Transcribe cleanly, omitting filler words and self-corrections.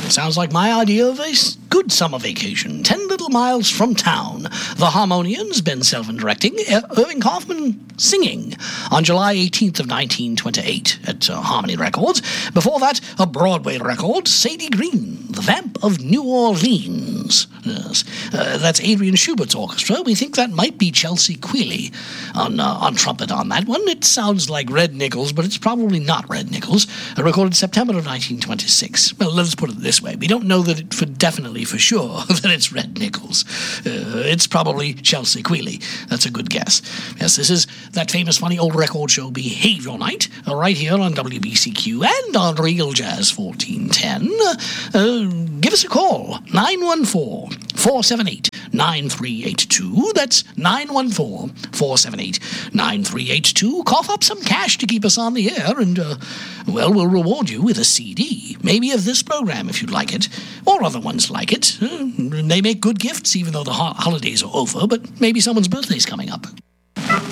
Sounds like my idea of a good summer vacation. 10 little miles from town. The Harmonians, Ben Selvin directing, Irving Kaufman singing on July 18th of 1928 at Harmony Records. Before that, a Broadway record, Sadie Green, The Vamp of New Orleans. Yes. That's Adrian Schubert's orchestra. We think that might be Chelsea Quealy on trumpet on that one. It sounds like Red Nichols, but it's probably not Red Nichols. Recorded September of 1926. Well, let's put it this way. We don't know that it definitely for sure that it's Red Nichols. It's probably Chelsea Quealy. That's a good guess. Yes, this is that famous funny old record show Behavioral Night, right here on WBCQ and on Real Jazz 1410. Give us a call, 914-478-9382. That's 914-478-9382. Cough up some cash to keep us on the air, and, well, we'll reward you with a CD. Maybe of this program, if you'd like it, or other ones like it. They make good gifts, even though the holidays are over, but maybe someone's birthday's coming up.